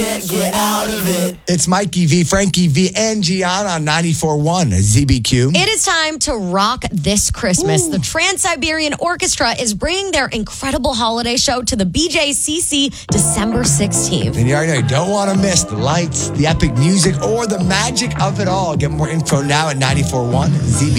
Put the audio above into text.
Get out of it. It's Mikey V, Frankie V, and Gianna on 94.1 ZBQ. It is time to rock this Christmas. The Trans-Siberian Orchestra is bringing their incredible holiday show to the BJCC December 16th. And you already know you don't want to miss the lights, the epic music, or the magic of it all. Get more info now at 94.1 ZBQ.